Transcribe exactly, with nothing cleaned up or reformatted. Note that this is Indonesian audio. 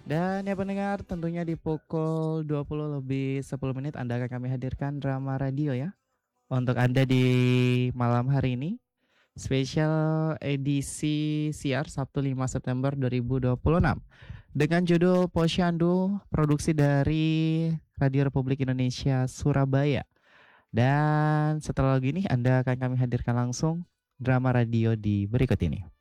Dan ya pendengar, tentunya di pukul dua puluh lebih sepuluh menit Anda akan kami hadirkan drama radio ya. Untuk Anda di malam hari ini, spesial edisi siar Sabtu lima September dua ribu dua puluh enam. Dengan judul Posyandu, produksi dari Radio Republik Indonesia Surabaya. Dan setelah lagu ini Anda akan kami hadirkan langsung drama radio di berikut ini.